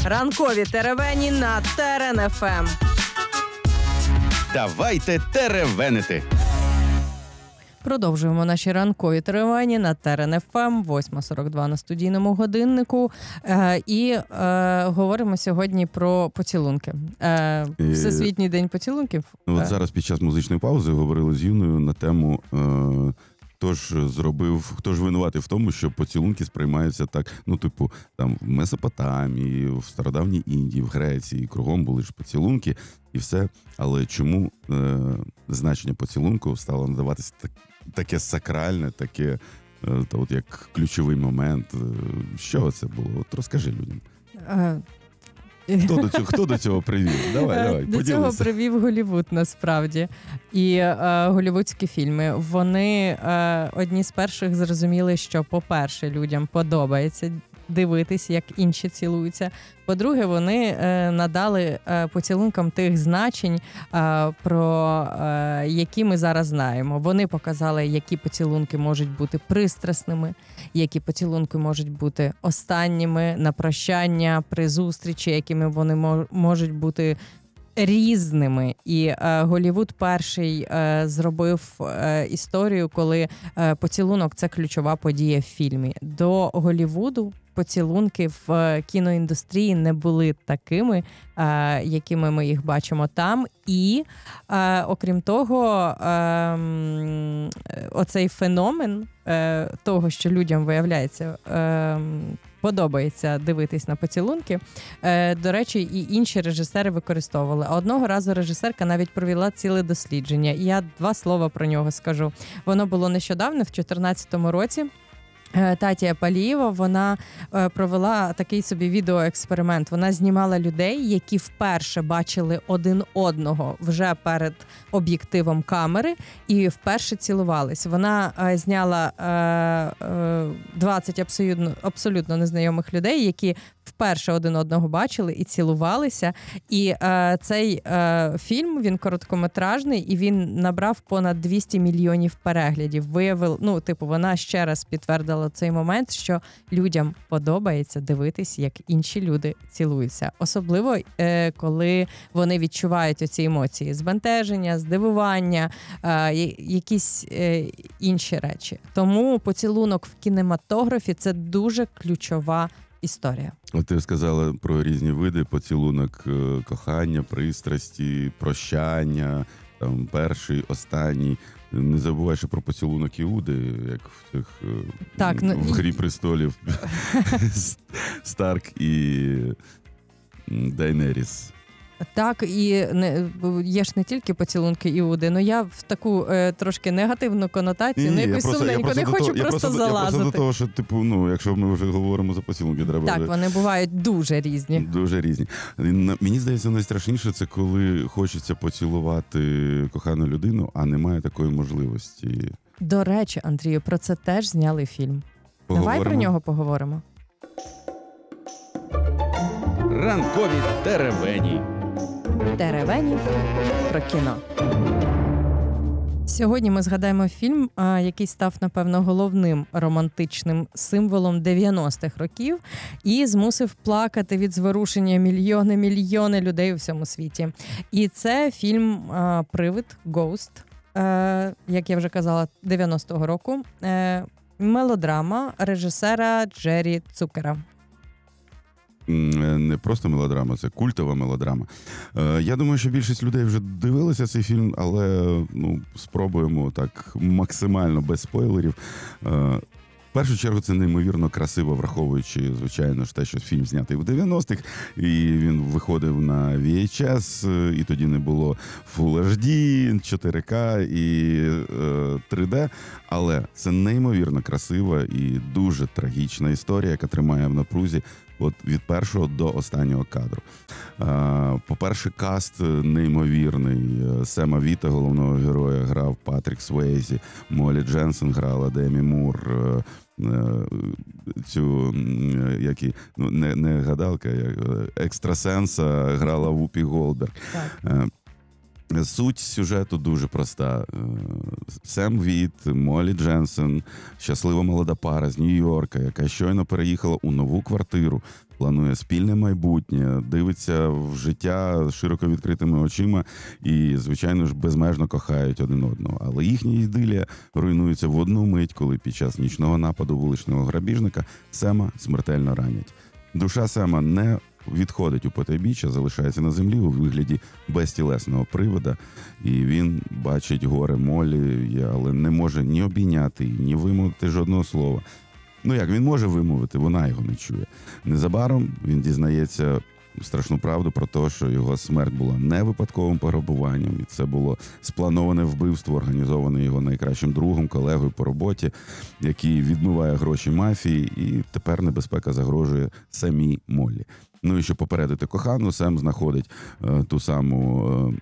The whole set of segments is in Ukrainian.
Ранкові теревені на Терен ФМ. Давайте теревенити. Продовжуємо наші ранкові теревені на Терен ФМ, 8:42 на студійному годиннику. І говоримо сьогодні про поцілунки. Всесвітній день поцілунків. От зараз під час музичної паузи говорили з Юною на тему хто ж винуватий в тому, що поцілунки сприймаються так, там в Месопотамії, в стародавній Індії, в Греції, кругом були ж поцілунки і все. Але чому значення поцілунку стало надаватися таке сакральне, таке, як ключовий момент? Що це було? От розкажи людям. Хто до цього привів? Давай, до цього привів Голлівуд, насправді. І голлівудські фільми. Вони одні з перших зрозуміли, що, по-перше, людям подобається дивитись, як інші цілуються. По-друге, вони надали поцілункам тих значень, про які ми зараз знаємо. Вони показали, які поцілунки можуть бути пристрасними, які поцілунки можуть бути останніми, на прощання, при зустрічі, якими вони можуть бути різними. І Голлівуд перший зробив історію, коли поцілунок – це ключова подія в фільмі. До Голлівуду поцілунки в кіноіндустрії не були такими, якими ми їх бачимо там. І, окрім того, оцей феномен того, що людям, виявляється, подобається дивитись на поцілунки, до речі, і інші режисери використовували. А одного разу режисерка навіть провела ціле дослідження. І я 2 слова про нього скажу. Воно було нещодавно, в 2014 році. Татія Палієва, вона провела такий собі відеоексперимент. Вона знімала людей, які вперше бачили один одного вже перед об'єктивом камери і вперше цілувались. Вона зняла 20 абсолютно незнайомих людей, які вперше один одного бачили і цілувалися. І цей фільм, він короткометражний, і він набрав понад 200 мільйонів переглядів. Вона ще раз підтвердила цей момент, що людям подобається дивитись, як інші люди цілуються. Особливо, коли вони відчувають оці емоції: збентеження, здивування, якісь інші речі. Тому поцілунок в кінематографі – це дуже ключова історія. От ти сказала про різні види: поцілунок кохання, пристрасті, прощання, там перший, останній. Не забувай ще про поцілунок Іуди, як в цих в «Грі престолів» Старк і Дайнеріс. Так, і є ж не тільки поцілунки Іуди, але я в таку трошки негативну конотацію, якусь сумненьку, не хочу просто залазити. Я просто до того, що, якщо ми вже говоримо за поцілунки, треба... Так, вони бувають дуже різні. Дуже різні. Мені здається, найстрашніше – це коли хочеться поцілувати кохану людину, а немає такої можливості. До речі, Андрію, про це теж зняли фільм. Давай про нього поговоримо. Ранкові теревені. Теревені про кіно. Сьогодні ми згадаємо фільм, який став, напевно, головним романтичним символом 90-х років і змусив плакати від зворушення мільйони людей у всьому світі. І це фільм «Привид», «Ghost», як я вже казала, 90-го року. Мелодрама режисера Джері Цукера. Не просто мелодрама, це культова мелодрама. Я думаю, що більшість людей вже дивилися цей фільм, але спробуємо так максимально без спойлерів. В першу чергу це неймовірно красиво, враховуючи, звичайно ж, те, що фільм знятий в 90-х, і він виходив на VHS, і тоді не було Full HD, 4K і 3D, але це неймовірно красива і дуже трагічна історія, яка тримає в напрузі від першого до останнього кадру. По-перше, каст неймовірний. Сема Віта, головного героя, грав Патрік Суейзі, Молі Дженсен грала Демі Мур, цю, не гадалка, екстрасенса грала Вупі Голдберг. Суть сюжету дуже проста. Сем Віт, Моллі Дженсен, щаслива молода пара з Нью-Йорка, яка щойно переїхала у нову квартиру, планує спільне майбутнє, дивиться в життя широко відкритими очима і, звичайно ж, безмежно кохають один одного. Але їхня ідилія руйнується в одну мить, коли під час нічного нападу вуличного грабіжника Сема смертельно ранять. Душа Сема не відходить у потайбіччя, залишається на землі у вигляді безтілесного привода, і він бачить горе Моллі, але не може ні обійняти, ні вимовити жодного слова. Ну як, він може вимовити, вона його не чує. Незабаром він дізнається страшну правду про те, що його смерть була не випадковим пограбуванням, і це було сплановане вбивство, організоване його найкращим другом, колегою по роботі, який відмиває гроші мафії, і тепер небезпека загрожує самій Моллі. Ну і щоб попередити кохану, Сем знаходить ту саму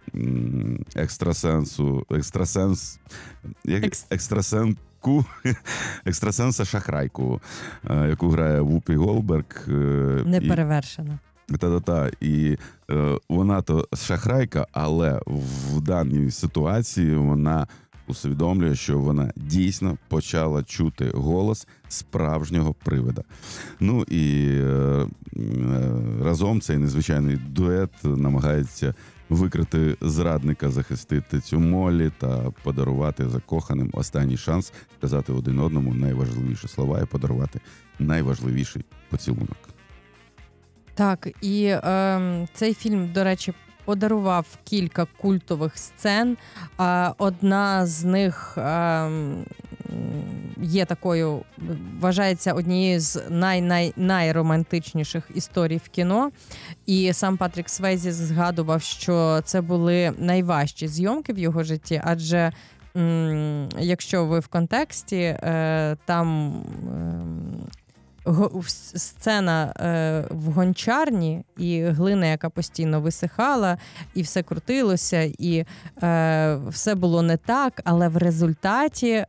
екстрасенса-шахрайку, яку грає Вупі Голдберг. Неперевершено. Та-та-та. І вона то шахрайка, але в даній ситуації вона усвідомлює, що вона дійсно почала чути голос справжнього привида. Ну і разом цей незвичайний дует намагається викрити зрадника, захистити цю Моллі та подарувати закоханим останній шанс сказати один одному найважливіші слова і подарувати найважливіший поцілунок. Так, і цей фільм, до речі, подарував кілька культових сцен. Одна з них є такою, вважається однією з найромантичніших історій в кіно. І сам Патрік Свейзі згадував, що це були найважчі зйомки в його житті, адже якщо ви в контексті, там сцена в гончарні і глина, яка постійно висихала, і все крутилося, і все було не так, але в результаті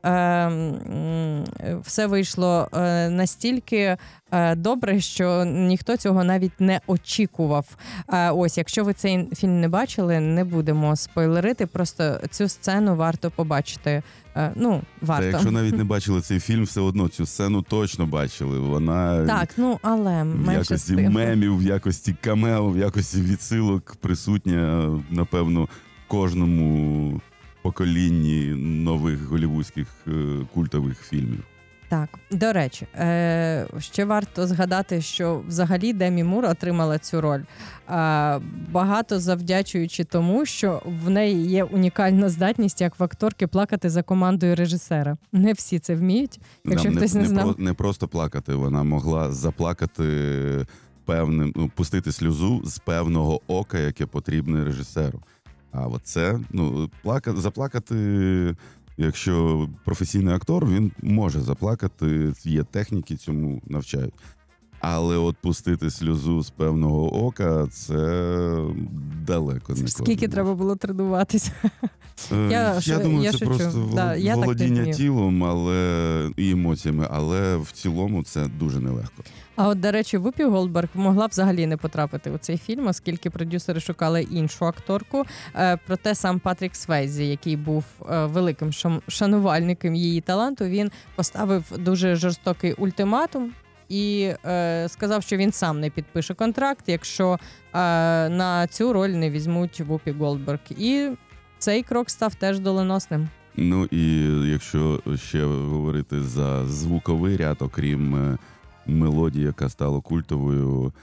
все вийшло настільки добре, що ніхто цього навіть не очікував. Ось, якщо ви цей фільм не бачили, не будемо спойлерити, просто цю сцену варто побачити. Варто. Та якщо навіть не бачили цей фільм, все одно цю сцену точно бачили. Вона так, але в якості мемів, в якості камео, в якості відсилок присутня, напевно, кожному поколінні нових голлівудських культових фільмів. Так, до речі, ще варто згадати, що взагалі Демі Мур отримала цю роль, багато завдячуючи тому, що в неї є унікальна здатність як в акторки плакати за командою режисера. Не всі це вміють, якщо хтось не знав. Не просто плакати, вона могла заплакати пустити сльозу з певного ока, яке потрібне режисеру. А оце, заплакати... Якщо професійний актор, він може заплакати, є техніки, цьому навчають. Але от пустити сльозу з певного ока – це далеко не кожен. Скільки треба було тренуватися? Я думаю, це шучу. просто володіння тілом і емоціями, але в цілому це дуже нелегко. А от, до речі, Вупі Голдберг могла взагалі не потрапити у цей фільм, оскільки продюсери шукали іншу акторку. Проте сам Патрік Свейзі, який був великим шанувальником її таланту, він поставив дуже жорстокий ультиматум і сказав, що він сам не підпише контракт, якщо на цю роль не візьмуть Вупі Голдберг. І цей крок став теж доленосним. Ну і якщо ще говорити за звуковий ряд, окрім мелодії, яка стала культовою,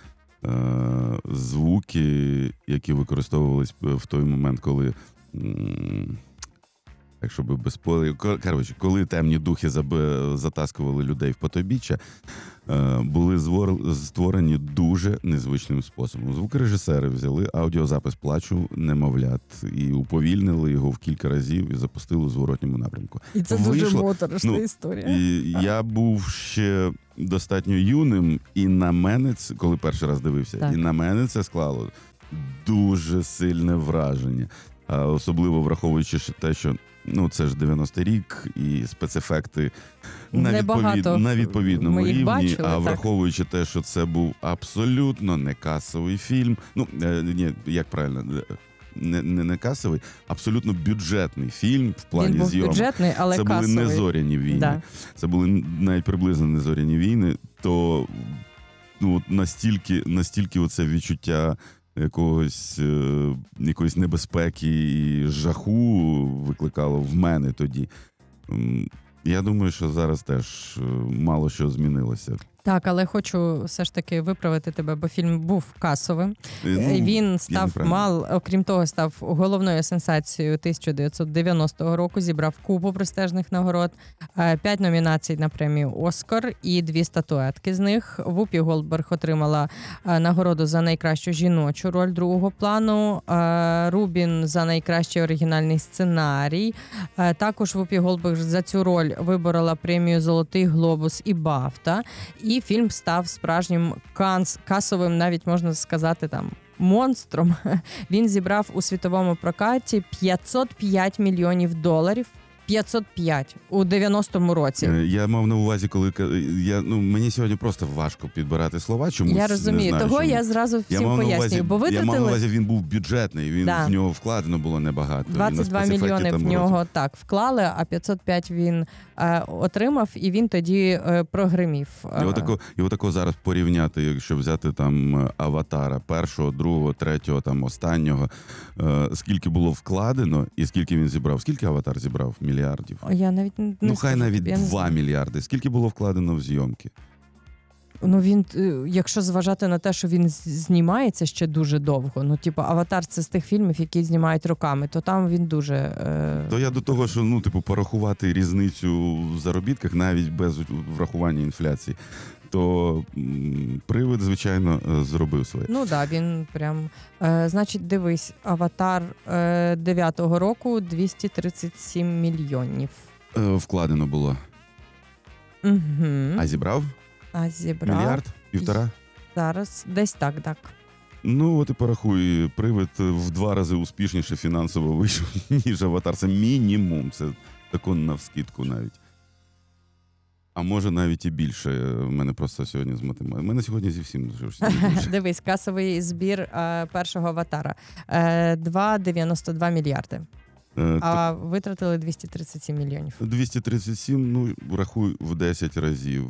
звуки, які використовувались в той момент, коли, якщо би без спойлерів, коли темні духи затаскували людей в потойбіччя, були створені дуже незвичним способом. Звукорежисери взяли аудіозапис плачу немовлят і уповільнили його в кілька разів і запустили у зворотньому напрямку. І це дуже моторошна історія. І я був ще достатньо юним, і на мене, коли перший раз дивився, так. І на мене це склало дуже сильне враження. Особливо враховуючи те, що це ж 90-й рік, і спецефекти на відповідному рівні, бачили, а враховуючи те, що це був абсолютно не касовий фільм. Як правильно? не касовий, абсолютно бюджетний фільм в плані Він був зйомок. бюджетний, але Це касовий. були не зоряні війни. Да. Це були навіть приблизно не зоряні війни, то ну, настільки оце відчуття якоїсь небезпеки і жаху викликало в мене тоді. Я думаю, що зараз теж мало що змінилося. Так, але хочу все ж таки виправити тебе, бо фільм був касовим. Ну, Він окрім того, став головною сенсацією 1990 року, зібрав купу престижних нагород, 5 номінацій на премію «Оскар» і 2 статуетки з них. Вупі Голдберг отримала нагороду за найкращу жіночу роль другого плану, Рубін за найкращий оригінальний сценарій. Також Вупі Голдберг за цю роль виборола премію «Золотий глобус» і «Бафта». І фільм став справжнім касовим, навіть можна сказати, там, монстром. Він зібрав у світовому прокаті $505 мільйонів. 505 у 90-му році. Я мав на увазі, коли мені сьогодні просто важко підбирати слова. Чомусь я розумію, не знаю, того чому. я зразу всім пояснюю. Бо Я мав на увазі, він був бюджетний, в нього вкладено було небагато. 22 мільйони в нього так вклали, а 505 він отримав, і він тоді прогримів. І отако зараз порівняти, якщо взяти там «Аватара» першого, другого, третього, там останнього, скільки було вкладено і скільки він зібрав. Скільки «Аватар» зібрав? Мільярдів. Я навіть не хай скажу, навіть тобі, 2 мільярди. Скільки було вкладено в зйомки? Ну, він, якщо зважати на те, що він знімається ще дуже довго, «Аватар» — це з тих фільмів, які знімають роками, то там він дуже... То я до того, що, порахувати різницю в заробітках навіть без врахування інфляції, то «Привид», звичайно, зробив своє. Ну, так, він прям... Значить, дивись, «Аватар» 9-го року 237 мільйонів. Вкладено було. Угу. А зібрав? Мільярд? Півтора? Зараз десь так. Ну, от і порахуй, «Привид» в 2 рази успішніше фінансово вийшов, ніж «Аватар». Це мінімум, це тако навскидку навіть. А може навіть і більше. У мене просто сьогодні з математикою. У мене сьогодні зі всім більше. Дивись, касовий збір першого «Аватара» 2,92 мільярди. А витратили 237 мільйонів. 237, рахуй в 10 разів.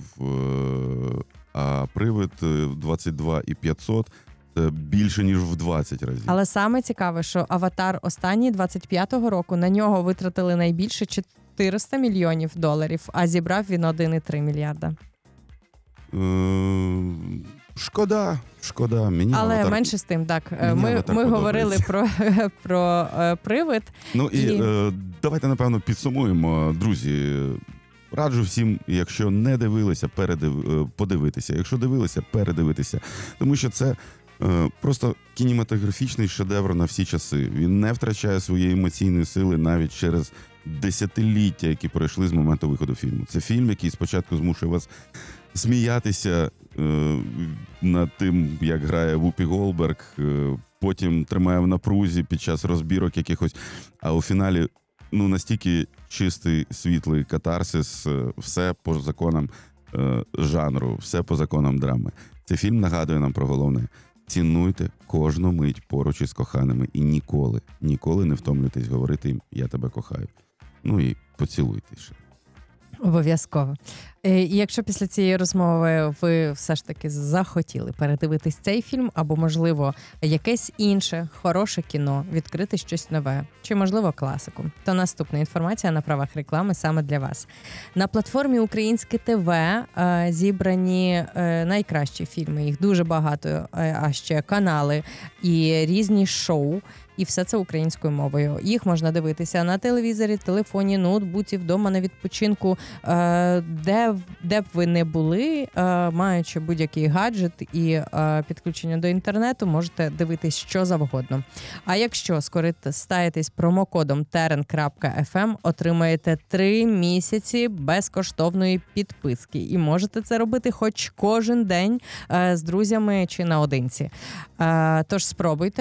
А «Привид» 22,500. Це більше, ніж в 20 разів. Але саме цікаве, що «Аватар» останній 25-го року, на нього витратили найбільше $400 мільйонів, а зібрав він 1,3 мільярда. Шкода. Мені але «Аватар», менше з тим, так. Ми говорили про «Привид». Давайте, напевно, підсумуємо. Друзі, раджу всім, якщо не дивилися, подивитися. Якщо дивилися, передивитися. Тому що це просто кінематографічний шедевр на всі часи. Він не втрачає своєї емоційної сили навіть через десятиліття, які пройшли з моменту виходу фільму. Це фільм, який спочатку змушує вас сміятися над тим, як грає Вупі Голдберг, потім тримає в напрузі під час розбірок якихось, а у фіналі настільки чистий, світлий катарсис, все по законам жанру, все по законам драми. Цей фільм нагадує нам про головне. Цінуйте кожну мить поруч із коханими і ніколи не втомлюйтесь говорити їм «я тебе кохаю». І поцілуйте ще. Обов'язково. І якщо після цієї розмови ви все ж таки захотіли передивитись цей фільм, або, можливо, якесь інше хороше кіно, відкрити щось нове, чи, можливо, класику, то наступна інформація на правах реклами саме для вас. На платформі «Українське ТВ» зібрані найкращі фільми, їх дуже багато, а ще канали і різні шоу, і все це українською мовою. Їх можна дивитися на телевізорі, телефоні, ноутбуці, вдома на відпочинку, де б ви не були, маючи будь-який гаджет і підключення до інтернету, можете дивитись що завгодно. А якщо скористаєтесь промокодом teren.fm, отримаєте 3 місяці безкоштовної підписки. І можете це робити хоч кожен день з друзями чи наодинці. Тож спробуйте.